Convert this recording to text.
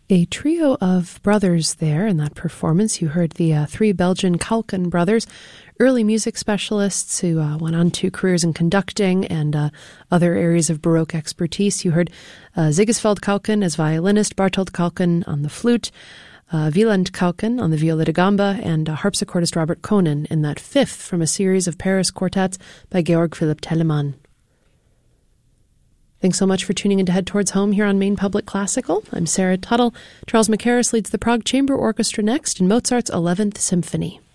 A trio of brothers there in that performance. You heard the three Belgian Kalken brothers, early music specialists who went on to careers in conducting and other areas of Baroque expertise. You heard Zigisfeld Kalken as violinist, Bartold Kalken on the flute, Wieland Kalken on the viola da gamba, and harpsichordist Robert Koenen in that fifth from a series of Paris quartets by Georg Philipp Telemann. Thanks so much for tuning in to Head Towards Home here on Maine Public Classical. I'm Sarah Tuttle. Charles Mackerras leads the Prague Chamber Orchestra next in Mozart's 11th Symphony.